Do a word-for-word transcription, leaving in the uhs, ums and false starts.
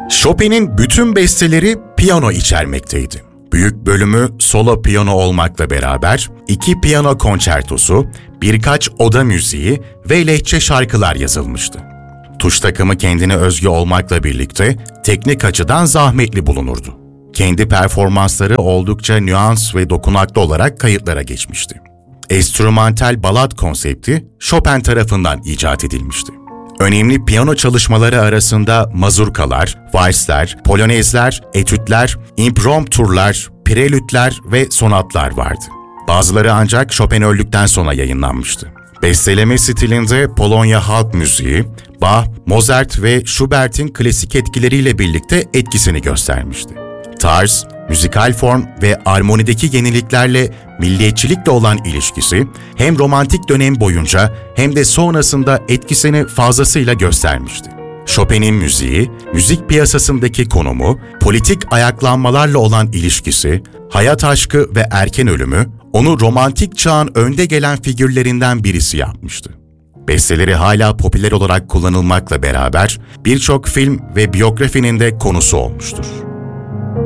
Chopin'in bütün besteleri piyano içermekteydi. Büyük bölümü solo piyano olmakla beraber iki piyano konçertosu, birkaç oda müziği ve lehçe şarkılar yazılmıştı. Tuş takımı kendine özgü olmakla birlikte teknik açıdan zahmetli bulunurdu. Kendi performansları oldukça nüans ve dokunaklı olarak kayıtlara geçmişti. Enstrümantal balat konsepti Chopin tarafından icat edilmişti. Önemli piyano çalışmaları arasında mazurkalar, valsler, polonezler, etütler, imprompturlar, prelütler ve sonatlar vardı. Bazıları ancak Chopin öldükten sonra yayınlanmıştı. Besteleme stilinde Polonya halk müziği, Bach, Mozart ve Schubert'in klasik etkileriyle birlikte etkisini göstermişti. Tarz, müzikal form ve armonideki yeniliklerle milliyetçilikle olan ilişkisi hem romantik dönem boyunca hem de sonrasında etkisini fazlasıyla göstermişti. Chopin'in müziği, müzik piyasasındaki konumu, politik ayaklanmalarla olan ilişkisi, hayat aşkı ve erken ölümü onu romantik çağın önde gelen figürlerinden birisi yapmıştı. Besteleri hala popüler olarak kullanılmakla beraber birçok film ve biyografinin de konusu olmuştur.